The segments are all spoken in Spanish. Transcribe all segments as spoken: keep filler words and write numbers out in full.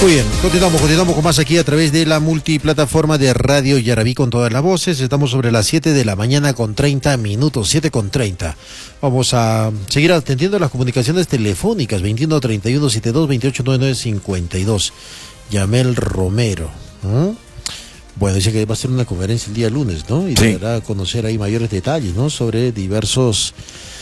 Muy bien, continuamos, continuamos con más aquí a través de la multiplataforma de Radio Yarabí con todas las voces. Estamos sobre las siete de la mañana con treinta minutos, siete con treinta. Vamos a seguir atendiendo las comunicaciones telefónicas, veintiuno treinta y uno setenta y dos, veintiocho noventa y nueve cincuenta y dos. Yamel Romero. ¿eh? Bueno, dice que va a ser una conferencia el día lunes, ¿no? Y sí. Dará a conocer ahí mayores detalles, ¿no? Sobre diversos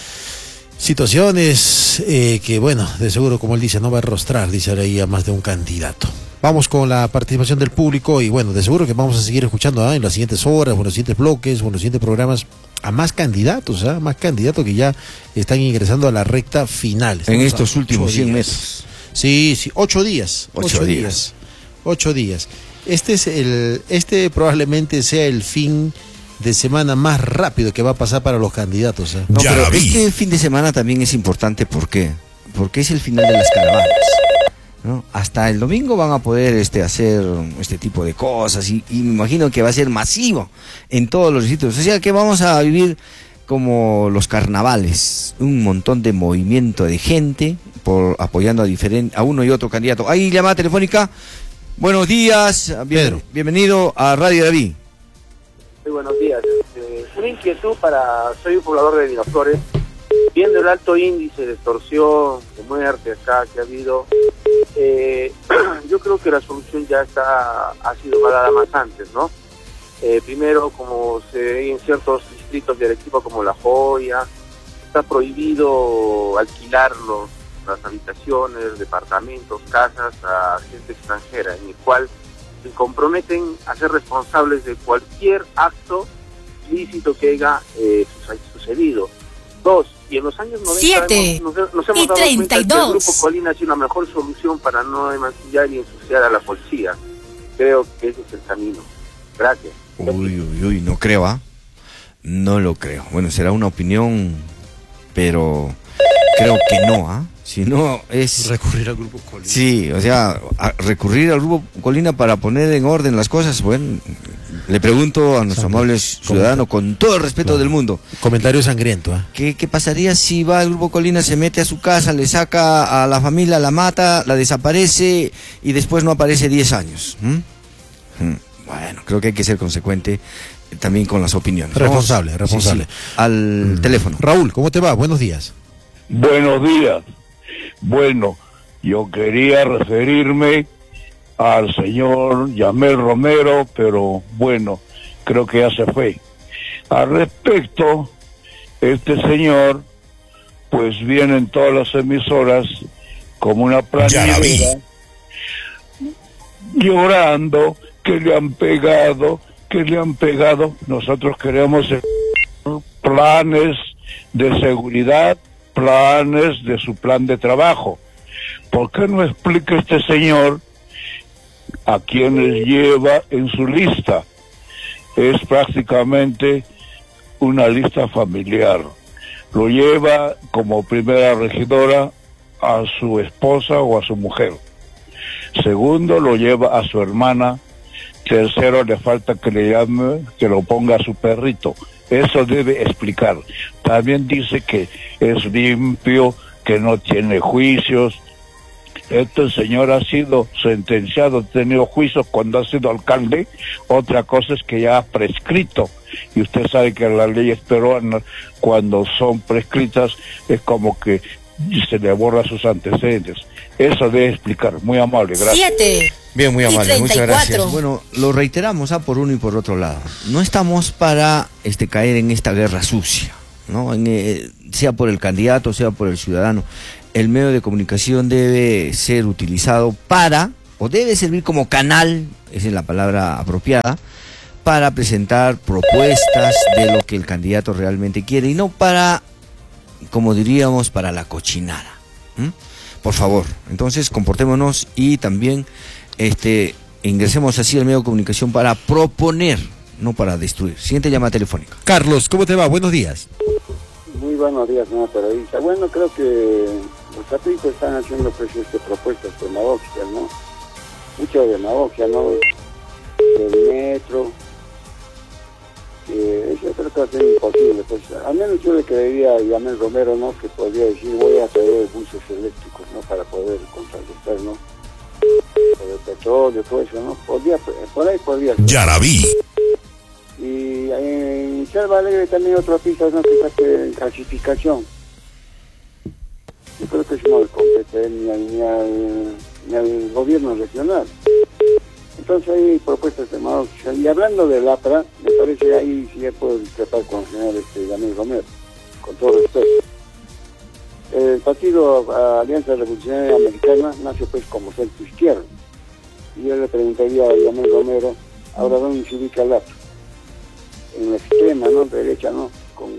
situaciones eh, que, bueno, de seguro, como él dice, no va a arrostrar, dice ahí a más de un candidato. Vamos con la participación del público y, bueno, de seguro que vamos a seguir escuchando ¿eh? en las siguientes horas, en los siguientes bloques, en los siguientes programas, a más candidatos, ¿eh? más candidatos que ya están ingresando a la recta final. Estamos en estos últimos cien meses. Sí, sí, ocho días. Ocho, ocho días. días. Ocho días. Este es el, este probablemente sea el fin de semana más rápido que va a pasar para los candidatos. ¿eh? No, pero este fin de semana también es importante, ¿por qué? Porque es el final de las caravanas, ¿no? Hasta el domingo van a poder este, hacer este tipo de cosas y, y me imagino que va a ser masivo en todos los sitios. O sea que vamos a vivir como los carnavales, un montón de movimiento de gente por apoyando a, diferente, a uno y otro candidato. Ahí llamada telefónica. Buenos días, bien, Pedro. Bienvenido a Radio David. Muy buenos días. Eh, una inquietud para... Soy un poblador de Miraflores. Viendo el alto índice de extorsión, de muerte acá que ha habido, eh, yo creo que la solución ya está ha sido dada más antes, ¿no? Eh, primero, como se ve en ciertos distritos de Arequipa como La Joya, está prohibido alquilar los, las habitaciones, departamentos, casas a gente extranjera, en el cual se comprometen a ser responsables de cualquier acto ilícito que haya eh, sucedido. Dos, y en los años noventa hemos, nos, nos hemos dado cuenta que el Grupo Colina ha sido la mejor solución para no emancillar y ensuciar a la policía. Creo que ese es el camino. Gracias. Uy, uy, uy, no creo, ¿ah? ¿eh? No lo creo. Bueno, será una opinión, pero creo que no, ¿ah? ¿eh? Si no es... recurrir al Grupo Colina. Sí, o sea, recurrir al Grupo Colina para poner en orden las cosas, bueno, le pregunto a nuestro amable ciudadano, con todo el respeto claro. del mundo. Comentario sangriento, ¿eh? ¿Qué, ¿Qué pasaría si va al Grupo Colina, se mete a su casa, le saca a la familia, la mata, la desaparece y después no aparece diez años? ¿Mm? ¿Mm? Bueno, creo que hay que ser consecuente también con las opiniones. Responsable, Vamos, responsable. Sí, sí. Al mm. teléfono. Raúl, ¿cómo te va? Buenos días. Buenos días. Bueno, yo quería referirme al señor Yamel Romero, pero bueno, creo que ya se fue. Al respecto, este señor, pues viene en todas las emisoras como una plañidera, llorando que le han pegado, que le han pegado. Nosotros queremos planes de seguridad, planes de su plan de trabajo. ¿Por qué no explica este señor a quienes lleva en su lista? Es prácticamente una lista familiar. Lo lleva como primera regidora a su esposa o a su mujer. Segundo, lo lleva a su hermana. Tercero, le falta que le llame, que lo ponga a su perrito. Eso debe explicar. También dice que es limpio, que no tiene juicios. Este señor ha sido sentenciado, ha tenido juicios cuando ha sido alcalde. Otra cosa es que ya ha prescrito. Y usted sabe que las leyes peruanas, cuando son prescritas, es como que se le borra sus antecedentes. Eso debe explicar. Muy amable, gracias. Siete. Bien, muy amable, muchas gracias. Bueno, lo reiteramos, ¿ah? por uno y por otro lado. No estamos para este caer en esta guerra sucia, ¿no? En, eh, sea por el candidato, sea por el ciudadano. El medio de comunicación debe ser utilizado para, o debe servir como canal, esa es la palabra apropiada, para presentar propuestas de lo que el candidato realmente quiere y no para, como diríamos, para la cochinada. ¿Mm? Por favor, entonces comportémonos y también este ingresemos así al medio de comunicación para proponer, no para destruir. Siguiente llamada telefónica. Carlos, ¿cómo te va? Buenos días. Muy buenos días, señora periodista. Bueno, creo que los católicos están haciendo pues, este, propuestas demagógicas, ¿no? Mucha demagogia, ¿no? El metro. Eh, yo creo que va a ser imposible. Pues, al menos yo le creería a Yamel Romero, ¿no? Que podría decir, voy a traer buses eléctricos, ¿no? Para poder contrarrestar, ¿no? Poder petróleo, todo eso, ¿no? Podría, por ahí podría ser. Yaraví. Y en Selva Alegre también otra pista, ¿no? Que está en clasificación. Yo creo que eso no le compete ni al, ni, al, ni al gobierno regional. Entonces hay propuestas de demagogia. Y hablando del APRA, me parece ahí sí ya puedo discrepar con el señor este, Daniel Romero, con todo respeto. El partido Alianza Revolucionaria Americana nace pues como centro izquierdo. Y yo le preguntaría a Daniel Romero, ahora dónde se ubica el APRA. En la extrema, ¿no? Derecha, ¿no? Con,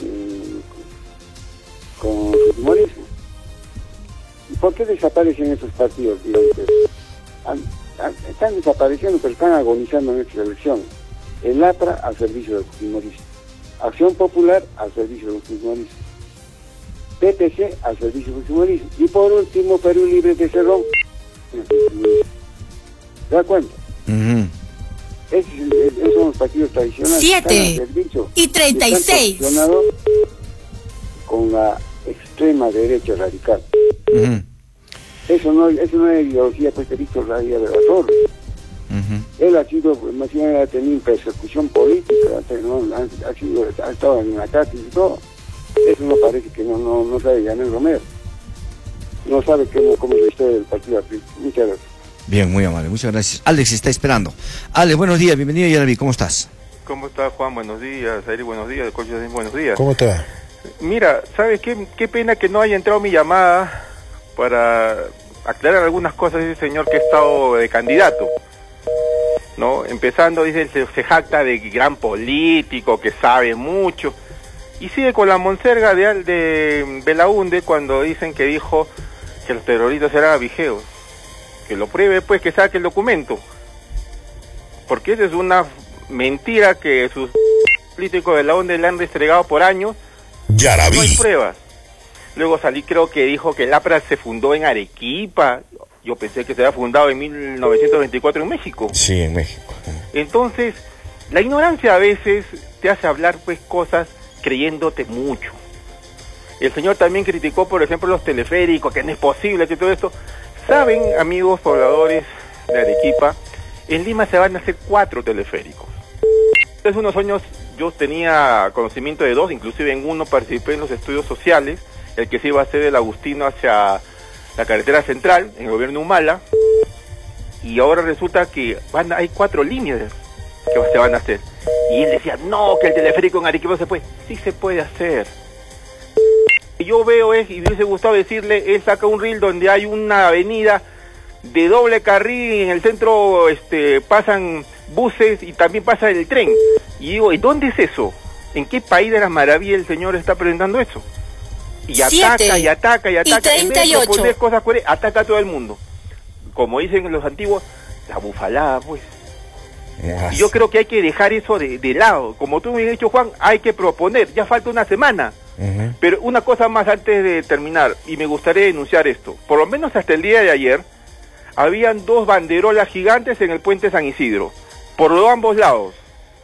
con, con fujimorismo. ¿Y por qué desaparecen esos partidos, dirán ustedes? Están desapareciendo, pero están agonizando en esta elección. El APRA al servicio del fujimorismo, Acción Popular al servicio del fujimorismo, P P C al servicio del fujimorismo, y por último Perú Libre de Cerrón. ¿Se da cuenta? Uh-huh. Es, es, esos son los partidos tradicionales. siete y treinta y seis. Con la extrema derecha radical. Uh-huh. Eso no, eso no es ideología, pues, de Víctor Radilla de la Torre. Uh-huh. Él ha sido, más bien, ha tenido persecución política, ¿no? ha, ha, sido, ha estado en la cárcel y todo. Eso no parece que no, no, no sabe Daniel Romero. No sabe cómo, cómo es la historia del partido. Muchas gracias. Bien, muy amable, muchas gracias. Alex está esperando. Alex, buenos días, bienvenido a Yaraví, ¿cómo estás? ¿Cómo estás, Juan? Buenos días. Ari, buenos días. Coche, buenos días. ¿Cómo te va? Mira, ¿sabes qué? Qué pena que no haya entrado mi llamada para aclarar algunas cosas de ese señor que ha estado de candidato, ¿no? Empezando, dice, se, se jacta de gran político, que sabe mucho, y sigue con la monserga de, de Belaunde cuando dicen que dijo que los terroristas eran abigeos. Que lo pruebe, pues, que saque el documento, porque esa es una mentira que sus políticos de Belaunde le han restregado por años. Yaraví. No hay pruebas. Luego salí, creo que dijo que el APRA se fundó en Arequipa. Yo pensé que se había fundado en mil novecientos veinticuatro en México. Sí, en México. Entonces, la ignorancia a veces te hace hablar pues cosas creyéndote mucho. El señor también criticó, por ejemplo, los teleféricos, que no es posible que todo esto. Saben, amigos pobladores de Arequipa, en Lima se van a hacer cuatro teleféricos. Hace unos años yo tenía conocimiento de dos, inclusive en uno participé en los estudios sociales, el que se iba a hacer del Agustino hacia la carretera central, en el gobierno Humala, y ahora resulta que van, hay cuatro líneas que se van a hacer. Y él decía, no, que el teleférico en Arequipa se puede. Sí se puede hacer. Yo veo es, y me hubiese gustado decirle, él saca un reel donde hay una avenida de doble carril, en el centro este, pasan buses y también pasa el tren. Y digo, ¿y dónde es eso? ¿En qué país de las maravillas el señor está presentando eso? Y ataca, Siete, y ataca, y ataca, y treinta y ocho. En vez de proponer cosas coherentes, ataca a todo el mundo. Como dicen los antiguos, la bufalada, pues. Y yo creo que hay que dejar eso de, de lado. Como tú me has dicho, Juan, hay que proponer. Ya falta una semana. Uh-huh. Pero una cosa más antes de terminar, y me gustaría denunciar esto. Por lo menos hasta el día de ayer, habían dos banderolas gigantes en el puente San Isidro, por los ambos lados.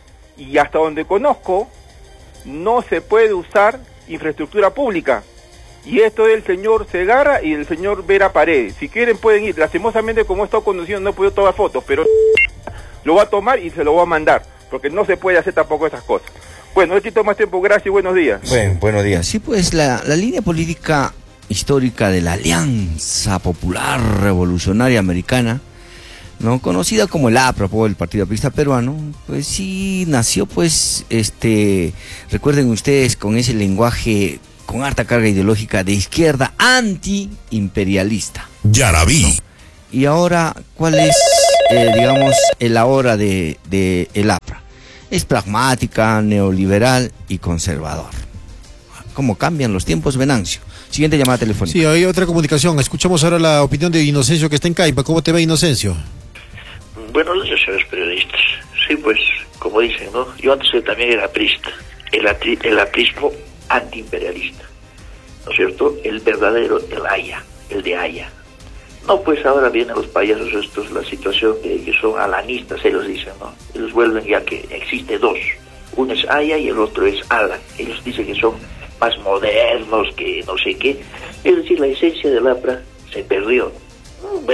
Y hasta donde conozco, no se puede usar infraestructura pública. Y esto del señor Segarra y del señor Vera Paredes. Si quieren pueden ir. Lastimosamente, como he estado conduciendo, no he podido tomar fotos, pero lo va a tomar y se lo va a mandar, porque no se puede hacer tampoco esas cosas. Bueno, no quito más tiempo, gracias y buenos días. Bueno, buenos días. Sí, pues la, la línea política histórica de la Alianza Popular Revolucionaria Americana, no conocida como el APRA, el Partido Aprista Peruano, pues sí nació, pues, este, recuerden ustedes, con ese lenguaje con harta carga ideológica de izquierda anti-imperialista. Yaraví. ¿No? Y ahora, ¿cuál es, eh, digamos, el ahora de, de el APRA? Es pragmática, neoliberal y conservador. ¿Cómo cambian los tiempos, Venancio? Siguiente llamada telefónica. Sí, hay otra comunicación. Escuchamos ahora la opinión de Inocencio, que está en Caipa. ¿Cómo te va, Inocencio? Buenos días, señores periodistas. Sí, pues, como dicen, ¿no? Yo antes también era aprista. El, atri, el aprismo antiimperialista, ¿no es cierto? El verdadero, el Haya, el de Haya. No, pues ahora vienen los payasos estos, la situación de que son alanistas, ellos dicen, ¿no? Ellos vuelven ya que existe dos. Uno es Haya y el otro es Alan. Ellos dicen que son más modernos, que no sé qué. Es decir, la esencia del APRA se perdió. Bueno,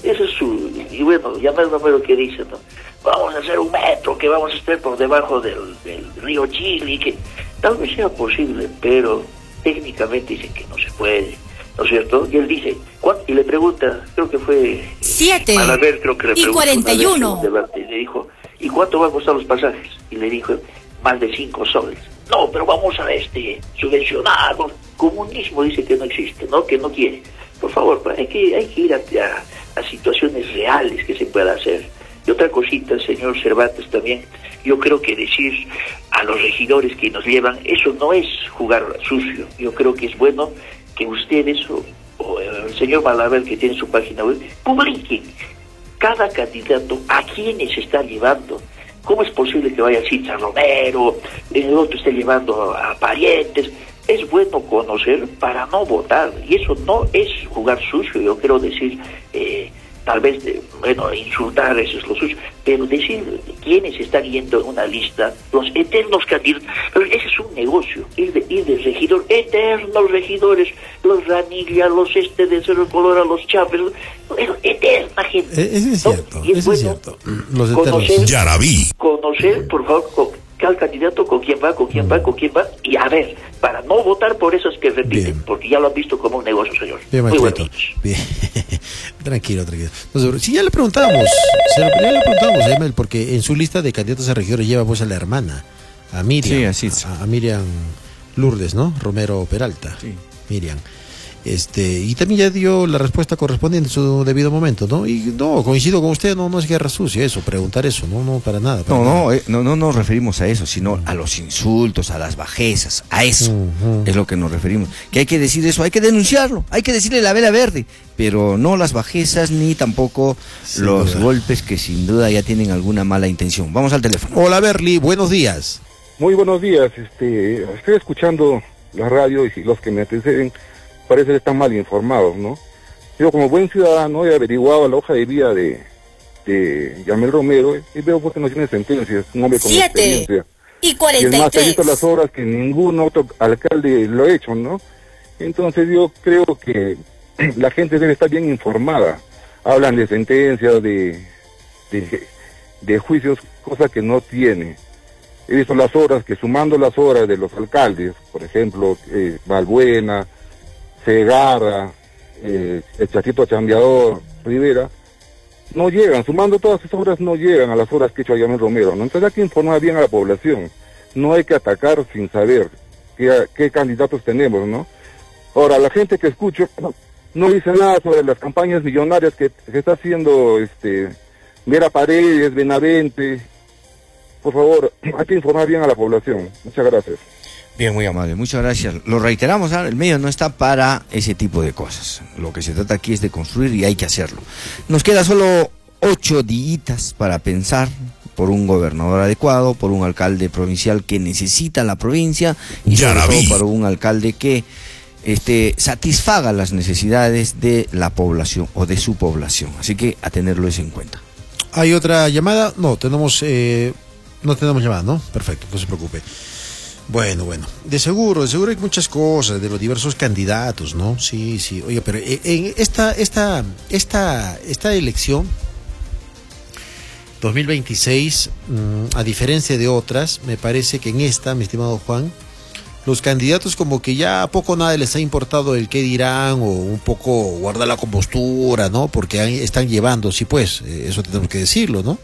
Eso es su... Y bueno, ya no es lo que dice, ¿no? Vamos a hacer un metro, que vamos a estar por debajo del, del río Chili, que tal vez sea posible, pero técnicamente dicen que no se puede, ¿no es cierto? Y él dice, ¿cuánto? Y le pregunta, creo que fue... Siete. Para ver, creo que le Y cuarenta y uno. Debate, y le dijo, ¿y cuánto van a costar los pasajes? Y le dijo, más de cinco soles. No, pero vamos a este subvencionar. Comunismo dice que no existe, ¿no? Que no quiere. Por favor, hay que, hay que ir a, a, a situaciones reales que se pueda hacer. Y otra cosita, señor Cervantes, también, yo creo que decir a los regidores que nos llevan, eso no es jugar sucio. Yo creo que es bueno que ustedes o, o el señor Malaver, que tiene su página web, publiquen cada candidato a quienes está llevando. ¿Cómo es posible que vaya Cita Romero, el otro esté llevando a, a parientes? Es bueno conocer para no votar, y eso no es jugar sucio. Yo quiero decir, eh, tal vez, de, bueno, insultar, eso es lo sucio, pero decir quiénes están yendo en una lista, los eternos candidatos, pero ese es un negocio, ir de, ir de regidor, eternos regidores, los Ranilla, los este de Cerro Colorado, los Chávez, bueno, eterna gente. Eso es ¿no? cierto, Y es eso bueno es cierto. Los eternos. conocer, Yarabí. conocer, por favor, con cada candidato, con quién va, con quién va, con quién va, y a ver, para no votar por esos que repiten, Bien. porque ya lo han visto como un negocio, señor. Bien, Muy Machito. buenos. Bien. Tranquilo, tranquilo. No, si ya le preguntamos, se lo, ya le preguntamos a Emel, porque en su lista de candidatos a regidores lleva pues a la hermana, a Miriam. Sí, así es. A, a Miriam Lourdes, ¿no? Romero Peralta. Sí. Miriam. Este, y también ya dio la respuesta correspondiente en su debido momento, ¿no? Y no, coincido con usted, no, no es guerra sucia eso, preguntar eso, no, no, para nada. Para No, nada. no, eh, no, no nos referimos a eso, sino a los insultos, a las bajezas, a eso Ujú. es lo que nos referimos. Que hay que decir eso, hay que denunciarlo, hay que decirle la vela verde, pero no las bajezas ni tampoco Sin los duda. golpes que sin duda ya tienen alguna mala intención. Vamos al teléfono. Hola, Berly, buenos días. Muy buenos días, este, estoy escuchando la radio y los que me anteceden parece que están mal informados, ¿no? Yo como buen ciudadano he averiguado la hoja de vida de, de Yamel Romero y veo porque no tiene sentencia, es un hombre con Siete. experiencia. Y Y es cuarenta y más, he visto tres. las obras que ningún otro alcalde lo ha hecho, ¿no? Entonces yo creo que la gente debe estar bien informada. Hablan de sentencias, de, de, de juicios, cosa que no tiene. He visto las obras que sumando las obras de los alcaldes, por ejemplo, eh, Balbuena, Segarra, eh, el Chatito Chambeador, Rivera, no llegan, sumando todas esas obras no llegan a las obras que ha hecho Yamel Romero, ¿no? Entonces hay que informar bien a la población, no hay que atacar sin saber qué, qué candidatos tenemos, ¿no? Ahora, la gente que escucho no dice nada sobre las campañas millonarias que, que está haciendo este Vera Paredes, Benavente. Por favor, hay que informar bien a la población. Muchas gracias. Bien, muy amable, muchas gracias. Lo reiteramos, ¿ah? El medio no está para ese tipo de cosas. Lo que se trata aquí es de construir y hay que hacerlo. Nos queda solo ocho días para pensar por un gobernador adecuado, por un alcalde provincial que necesita la provincia y sobre Yarabí. todo para un alcalde que este, satisfaga las necesidades de la población o de su población. Así que a tenerlo eso en cuenta. ¿Hay otra llamada? No, tenemos, eh, no tenemos llamada, ¿no? Perfecto, no se preocupe. Bueno, bueno, de seguro, de seguro hay muchas cosas de los diversos candidatos, ¿no? Sí, sí. Oye, pero en esta, esta, esta, esta elección dos mil veintiséis, mmm, a diferencia de otras, me parece que en esta, mi estimado Juan, los candidatos como que ya a poco nada les ha importado el qué dirán o un poco guardar la compostura, ¿no? Porque han- están llevando, sí pues, eh, eso tenemos que decirlo, ¿no?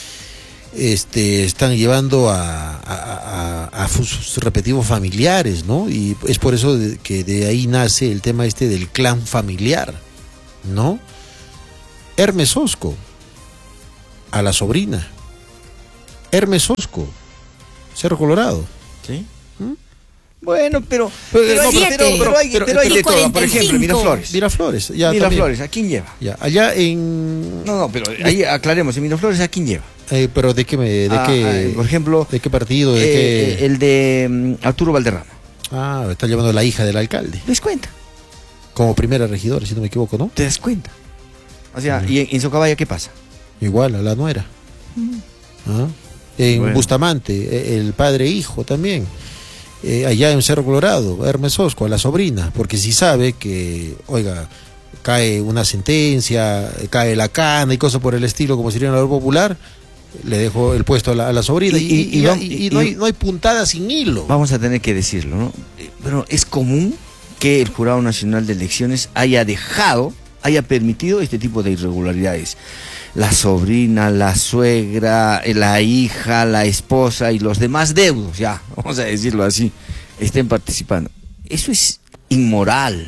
Este, están llevando a, a, a, a sus respectivos familiares, ¿no? Y es por eso de- que de ahí nace el tema este del clan familiar, ¿no? Hermes Osco, a la sobrina. Hermes Osco, Cerro Colorado. ¿Sí? Bueno, pero, Pero, pero, no, hay, pero- pero, pero hay, pero- pero hay pero- de todo. Por ejemplo, cuarenta y cinco. Miraflores. Miraflores, ya Miraflores, ¿a quién lleva? también. Ya, allá en... No, no, pero ahí aclaremos, en Miraflores, ¿a quién lleva? Eh, pero de qué me, de Ah, qué, ah, por ejemplo, de qué partido, de eh, qué. el de mm, Arturo Valderrama. Ah, está llevando la hija del alcalde ¿Te das cuenta? como primera regidora, si no me equivoco, ¿no? ¿Te das cuenta? O sea, Ujú. ¿y en, en Socabaya qué pasa? Igual a la nuera. Ah, En Bueno. Bustamante, eh, el padre e hijo también. Eh, allá en Cerro Colorado, Hermes Osco, a la sobrina, porque si sabe que, oiga, cae una sentencia, cae la cana y cosas por el estilo, como sería en la labor popular, le dejo el puesto a la, a la sobrina. Y, y, y, y, y, y no, hay, no hay puntada sin hilo. Vamos a tener que decirlo, ¿no? Pero es común que el Jurado Nacional de Elecciones haya dejado, haya permitido este tipo de irregularidades. La sobrina, la suegra, la hija, la esposa y los demás deudos, ya, vamos a decirlo así, estén participando. Eso es inmoral,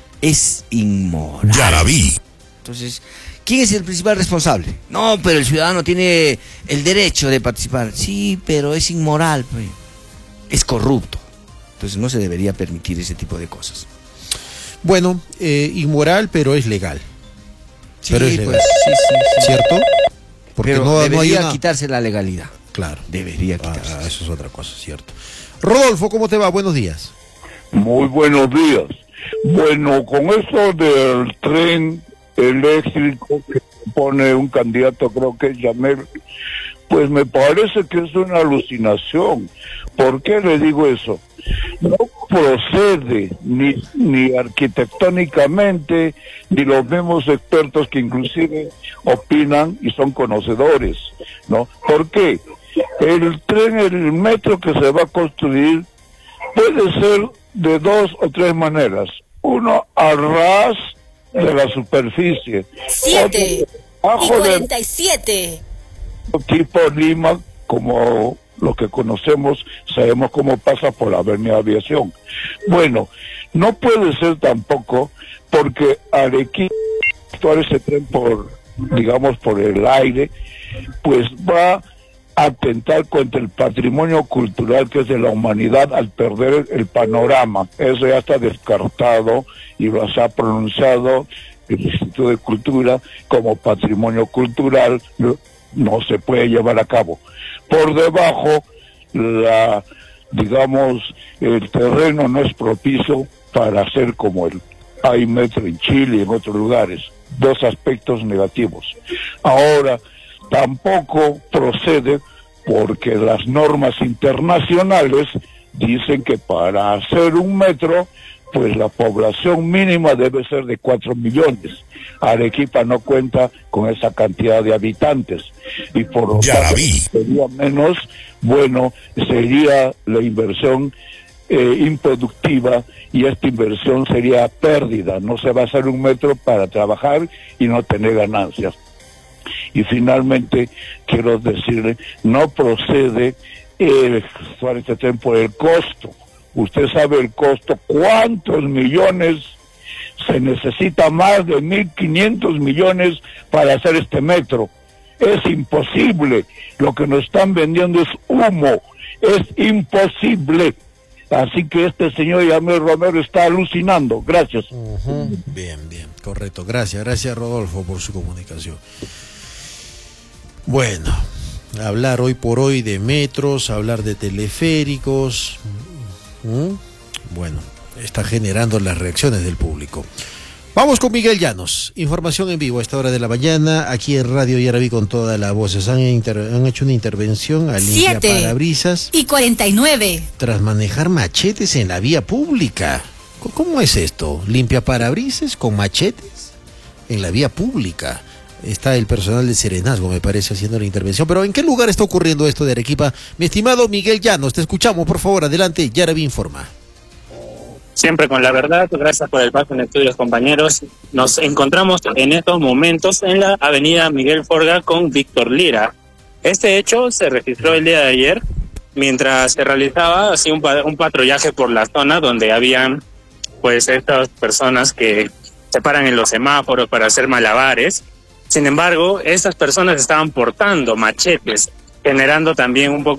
es inmoral. Yaraví. Entonces, ¿quién es el principal responsable? No, pero el ciudadano tiene el derecho de participar. Sí, pero es inmoral, pues. Es corrupto. Entonces no se debería permitir ese tipo de cosas. Bueno, eh, inmoral, pero es legal. Sí, pero es legal. Pues, sí, sí, sí. ¿Cierto? Porque pero no, debería no hay una... quitarse la legalidad. Claro. Debería quitarse. Ah, eso es otra cosa, cierto. Rodolfo, ¿cómo te va? Buenos días. Muy buenos días. Bueno, con eso del tren eléctrico que pone un candidato, creo que es Yamel, pues me parece que es una alucinación. ¿Por qué le digo eso? No procede ni, ni arquitectónicamente, ni los mismos expertos que inclusive opinan y son conocedores, ¿no? ¿Por qué? El tren, el metro que se va a construir puede ser de dos o tres maneras. Uno, a ras de la superficie. Siete Otro, y cuarenta y siete. Tipo Lima, como lo que conocemos, sabemos cómo pasa por la Avenida Aviación. Bueno, no puede ser tampoco porque Arequipa, actuar ese tren por, digamos, por el aire, pues va a atentar contra el patrimonio cultural que es de la humanidad al perder el panorama. Eso ya está descartado y lo ha pronunciado el Instituto de Cultura como patrimonio cultural, no se puede llevar a cabo. Por debajo, la, digamos, el terreno no es propicio para hacer como el hay metro en Chile y en otros lugares. Dos aspectos negativos. Ahora, tampoco procede porque las normas internacionales dicen que para hacer un metro, pues la población mínima debe ser de cuatro millones. Arequipa no cuenta con esa cantidad de habitantes y por lo tanto sería menos, bueno, sería la inversión eh, improductiva y esta inversión sería pérdida. No se va a hacer un metro para trabajar y no tener ganancias. Y finalmente quiero decirle, no procede el este tren por el costo. Usted sabe el costo, cuántos millones se necesita, más de mil quinientos millones para hacer este metro. Es imposible, lo que nos están vendiendo es humo, es imposible. Así que este señor Yamel Romero está alucinando. Gracias. Uh-huh. Bien, bien, correcto. Gracias, gracias Rodolfo por su comunicación. Bueno, hablar hoy por hoy de metros, hablar de teleféricos, ¿Mm? bueno, está generando las reacciones del público. Vamos con Miguel Llanos, información en vivo a esta hora de la mañana, aquí en Radio Yaraví con toda la voz. Han, inter... han hecho una intervención al limpiaparabrisas y cuarenta y nueve tras manejar machetes en la vía pública. ¿Cómo es esto? ¿Limpiaparabrisas con machetes en la vía pública? Está el personal de Serenazgo, me parece, haciendo la intervención. Pero ¿en qué lugar está ocurriendo esto de Arequipa? Mi estimado Miguel Llanos, te escuchamos, por favor, adelante, Yaraví informa. Siempre con la verdad, gracias por el paso en estudios, compañeros. Nos encontramos en estos momentos en la avenida Miguel Forga con Víctor Lira. Este hecho se registró el día de ayer, mientras se realizaba así un, un patrullaje por la zona donde habían pues estas personas que se paran en los semáforos para hacer malabares. Sin embargo, estas personas estaban portando machetes, generando también un poco